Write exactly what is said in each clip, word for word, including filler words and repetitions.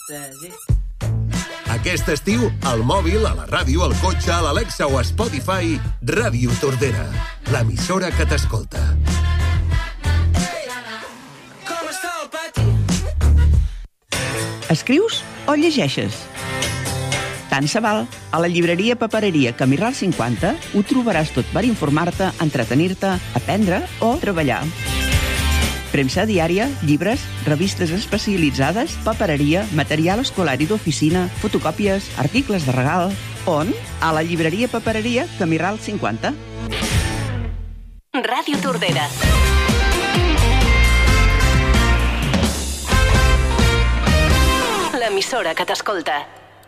tres i... Aquest estiu, al mòbil, a la ràdio, al cotxe, a l'Alexa o a Spotify, Ràdio Tordera, l'emissora que t'escolta. Escrius o llegeixes? Tant se val. A la llibreria Papereria Camirral cinquanta ho trobaràs tot per informar-te, entretenir-te, aprendre o treballar. Premsa diària, llibres, revistes especialitzades, papereria, material escolar i d'oficina, fotocòpies, articles de regal... On? A la llibreria Papereria Camirral cinquanta. Ràdio Tordera. L'emissora que t'escolta.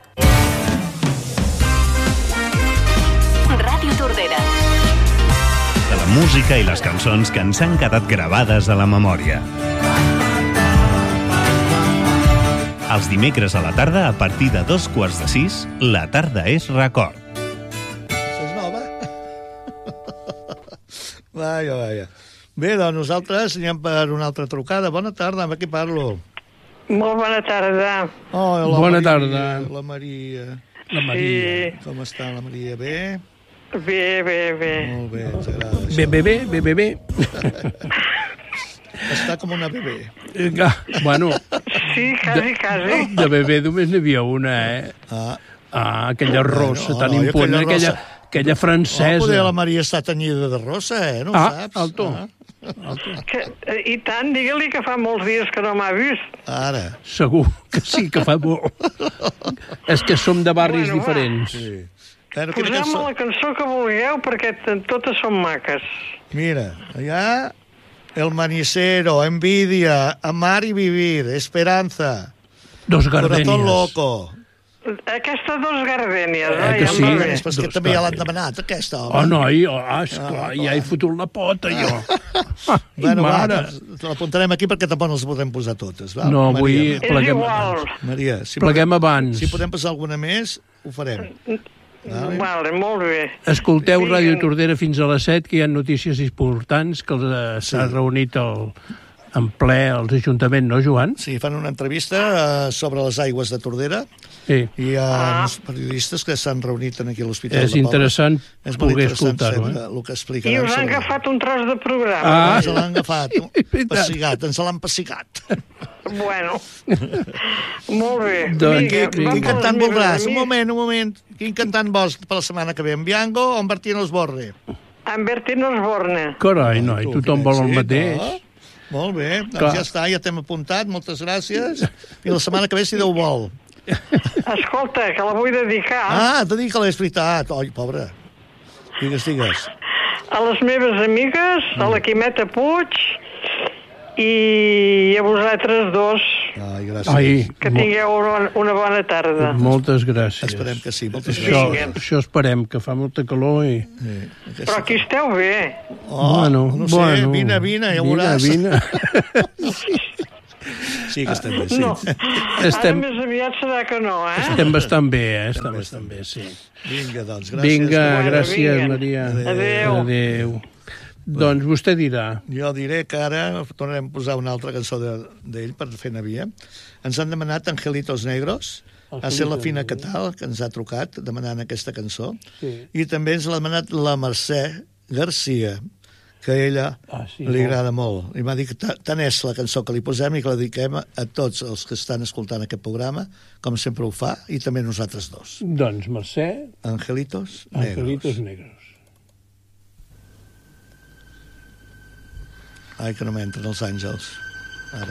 Ràdio Tordera. De la música i les cançons que ens han quedat gravades a la memòria. Els dimecres a la tarda, a partir de dos quarts de sis, la tarda és record. És nova? Vaja, vaja. Bé, doncs nosaltres anem per una altra trucada. Bona tarda, amb qui parlo? Molt bona tarda. Oh, la bona Maria, tarda. La Maria. La Maria. Sí. Com està la Maria? Bé? Bé, bé, bé. Molt bé, ens agrada això. Bé, bé, bé, bé, bé, bé. Està com una bebè. Eh, Bueno, Sí, quasi, quasi. de bebè només n'hi havia una, eh? Ah, Ah, aquella rossa Bueno, tan no, i imponent, aquella aquella, rossa. aquella oh, francesa. poder la Maria està tenyida de rosa, eh? No ho Ah, saps? alto. Ah, Que, eh, I tant, digue-li que fa molts dies que no m'ha vist. ara. Segur que sí, que fa molt. És que som de barris Bueno, va. diferents. Sí. Bueno, quina Posem cançó? la cançó que vulgueu, perquè t- totes són maques. Mira, allà... El manicero, envidia, amar y vivir, esperanza, Dos corazón gardènies. loco. Aquestes dos gardènies, Eh, eh, que ja sí? em va bé. És perquè Dos també ja l'han gardènies. demanat, aquesta, Oh, home. noi, oh, ah, esclar, Ah, ja he fotut la pota, jo. Ah, i Bueno, va, mare. doncs, l'apuntarem aquí perquè tampoc no les podem posar totes. Va? No, Maria, vull... És pleguem igual. abans. Maria, si, Pleguem podem, abans. si podem posar alguna més, ho farem. Vale. Vale, molt bé. Escolteu Vinga. Ràdio Tordera fins a les set, que hi ha notícies importants, que eh, s'ha Sí. reunit el, en ple als ajuntaments, no, Joan? Sí, fan una entrevista eh, sobre les aigües de Tordera. Sí. Hi ha Ah. uns periodistes que s'han reunit aquí a l'Hospital És de Pobles. interessant És molt poder interessant escoltar-ho, sempre eh? el que expliquen. I us han sobre- agafat un tros de programa. Ah. Ens l'han agafat, Sí, és veritat. pessigat, ens l'han pessigat. Bueno, molt bé. Doncs, Vinga, Quin, va quin pels cantant meus voldràs? Un amics. moment, un moment. Quin cantant vols per la setmana que ve? En Bianco o en Bertino Osborne? En Bertino Osborne. Carai, noi, Tu, tothom quin vol el èxit, mateix. no? Molt bé, doncs Clar. ja està, ja t'hem apuntat, moltes gràcies. I la setmana que ve, si Déu vol. Escolta, que la vull dedicar Ah, dedica-la, és veritat. Oi, pobra. Digues, digues. a les meves amigues, a la Quimeta Puig i a vosaltres dos. Ai, gràcies. Ai, Que mo- tingueu una, una bona tarda. moltes gràcies. Esperem que sí, moltes Això, gràcies. això esperem, que fa molta calor i... Sí, aquesta- Però aquí esteu bé. Oh, bueno, no sé, bueno, vine, vine, ja ho vine, veuràs. Vine. Sí que estem bé, sí. No, Estem- ara més aviat serà que no, eh? Estem bastant bé, eh? Estem bastant bé, sí. Vinga, doncs, gràcies. Vinga, Bueno, gràcies, vinga. Maria. Adéu. Adéu. Doncs vostè dirà. Jo diré que ara tornarem a posar una altra cançó de- d'ell per fer Navia. Ens han demanat Angelitos Negros, a ser la Fina Catal, que ens ha trucat demanant aquesta cançó. Sí. I també ens l'ha demanat la Mercè Garcia, que a ella Ah, sí, li molt. agrada molt. I m'ha dit que ta- tant és la cançó que li posem i que la dediquem a, a tots els que estan escoltant aquest programa, com sempre ho fa, i també nosaltres dos. Doncs Mercè, Angelitos Negros. Angelitos Negros. Ai, que no m'entren els àngels.